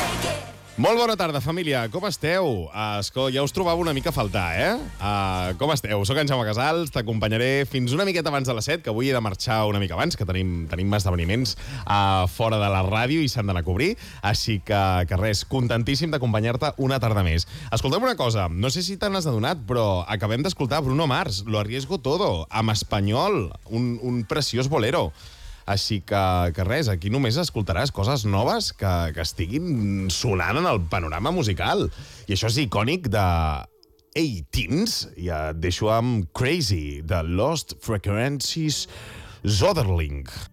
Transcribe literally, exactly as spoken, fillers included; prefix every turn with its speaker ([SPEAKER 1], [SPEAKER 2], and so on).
[SPEAKER 1] Molt bona tarda, família. Com esteu? Uh, escol, ja us trobava una mica a faltar, eh? Uh, com esteu? Soc en Jaume Casals, t'acompanyaré fins una miqueta abans de les set, que avui he de marxar una mica abans, que tenim, tenim esdeveniments uh, fora de la ràdio i s'han d'anar a cobrir. Així que, que res, contentíssim d'acompanyar-te una tarda més. Escolta'm una cosa, no sé si te n'has adonat, però acabem d'escoltar Bruno Mars, Lo arriesgo todo, en espanyol, un, un preciós bolero. Així que, que res, aquí només escoltaràs coses noves que, que estiguin sonant en el panorama musical. I això és icònic de eighteens. I et deixo amb Crazy, de Lost Frequencies Soderling.